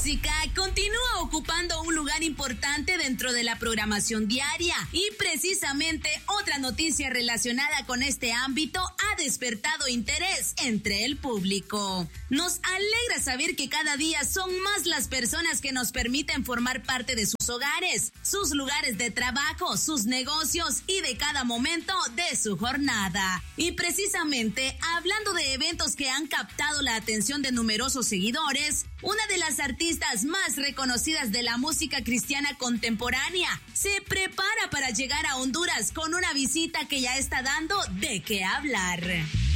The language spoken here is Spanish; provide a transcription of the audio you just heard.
música continúa ocupando un lugar importante dentro de la programación diaria y precisamente otra noticia relacionada con este ámbito ha despertado interés entre el público. Nos alegra saber que cada día son más las personas que nos permiten formar parte de sus hogares, sus lugares de trabajo, sus negocios y de cada momento de su jornada. Y precisamente hablando de eventos que han captado la atención de numerosos seguidores, una de las artistas más reconocidas de la música cristiana contemporánea se prepara para llegar a Honduras con una visita que ya está dando de qué hablar.